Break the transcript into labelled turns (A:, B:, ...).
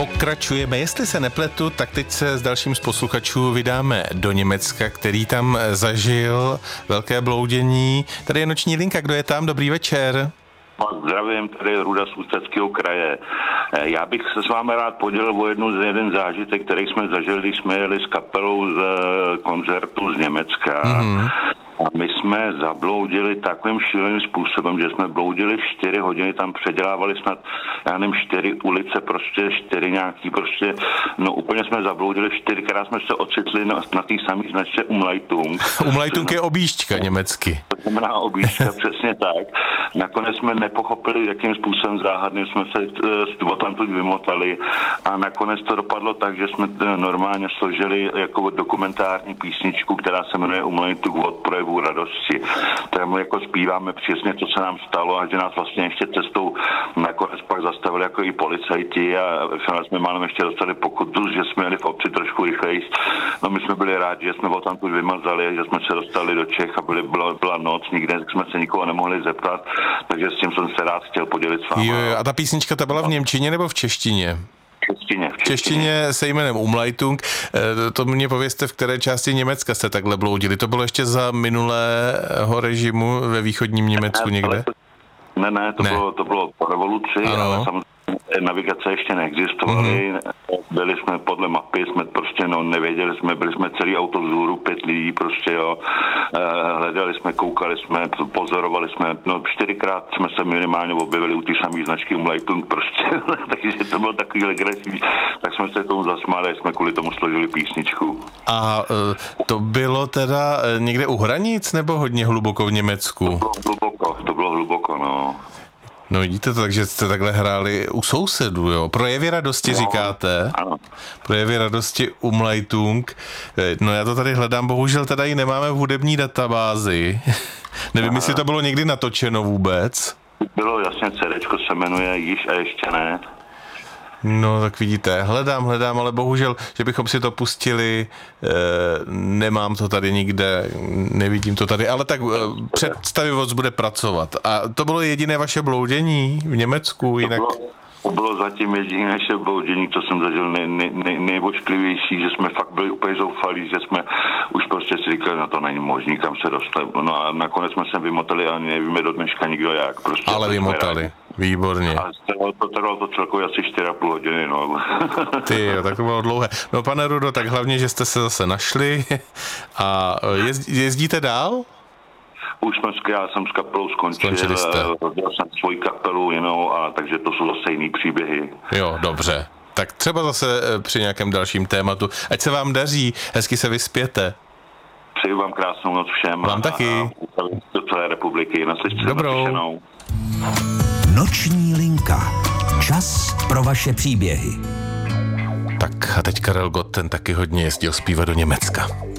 A: Pokračujeme, jestli se nepletu, tak teď se s dalším z posluchačů vydáme do Německa, který tam zažil velké bloudění. Tady je noční linka, kdo je tam? Dobrý večer.
B: Zdravím, tady je Ruda z Ústeckého kraje. Já bych se s vámi rád podělil o jeden zážitek, který jsme zažili, když jsme jeli s kapelou z koncertu z Německa. Mm-hmm. A my jsme zabloudili takovým šíleným způsobem, že jsme bloudili 4 hodiny, tam předělávali snad, já nevím, 4 ulice, prostě 4 nějaký, prostě, no úplně jsme zabloudili 4krát jsme se ocitli na té samé značce Umleitung.
A: Umleitung je objížďka německy.
B: To znamená objížďka, přesně tak. Nakonec jsme nepochopili, jakým způsobem záhadným jsme se tamtud vymotali a nakonec to dopadlo tak, že jsme normálně složili jako dokumentární písničku, která se jmenuje Umleitung od projevu radosti. Tému jako zpíváme přesně, co se nám stalo a že nás vlastně ještě cestou nakonec pak zastavili jako i policajti a jsme málem ještě dostali pokutu, že jsme jeli v obci trošku rychleji. No my jsme byli rádi, že jsme ho tam tu vymazali, že jsme se dostali do Čech a byla noc, nikde jsme se nikoho nemohli zeptat, takže s tím jsem se rád chtěl podělit s vámi.
A: Jo, a ta písnička ta byla v němčině nebo v češtině? V češtině se jménem Umleitung. To mě povězte, v které části Německa jste takhle bloudili. To bylo ještě za minulého režimu ve východním Německu někde?
B: Ne, to bylo po revoluci, ale samozřejmě navigace ještě neexistovaly. Byli jsme podle mapy, jsme prostě nevěděli jsme, byli jsme celý auto vzhůru, 5 lidí prostě, jo. Hledali jsme, koukali jsme, pozorovali jsme, 4krát jsme se minimálně objevili u té samé značky Umleitung prostě, takže to bylo takový legrační, tak jsme se tomu zasmáli, jsme kvůli tomu složili písničku.
A: A to bylo teda někde u hranic nebo hodně hluboko v Německu?
B: To bylo hluboko, no.
A: No vidíte to, takže jste takhle hráli u sousedů, jo. Projevy radosti říkáte?
B: Ano.
A: Projevy radosti Umleitung. No já to tady hledám, bohužel teda ji nemáme v hudební databázi. Nevím, jestli to bylo někdy natočeno vůbec.
B: Bylo jasně, CDčko se jmenuje Již a ještě ne.
A: No tak vidíte, hledám, ale bohužel, že bychom si to pustili, nemám to tady nikde, nevidím to tady, ale tak představivost bude pracovat. A to bylo jediné vaše bloudění v Německu, jinak...
B: To bylo zatím jediné naše bloudění, co jsem zažil nejvošklivější, že jsme fakt byli úplně zoufalí, že jsme už prostě si říkali, no to není možný, kam se dostali. No a nakonec jsme se vymotali a nevíme do dneška nikdo jak. Prostě
A: ale vymotali, výborně.
B: A to trvalo to celkově asi 4,5 hodiny, no.
A: Ty jo, tak to bylo dlouhé. No pane Rudo, tak hlavně, že jste se zase našli a jezdíte dál?
B: Já jsem s kapelou skončil, rozdělal jsem svoji kapelu, takže to jsou zase jiný příběhy.
A: Jo, dobře. Tak třeba zase při nějakém dalším tématu. Ať se vám daří, hezky se vyspěte.
B: Přeju vám krásnou noc všem.
A: Vám taky.
B: Do celé republiky.
A: Dobrou.
C: Noční linka. Čas pro vaše příběhy.
A: Tak a teď Karel Gott, ten taky hodně jezdil zpívat do Německa.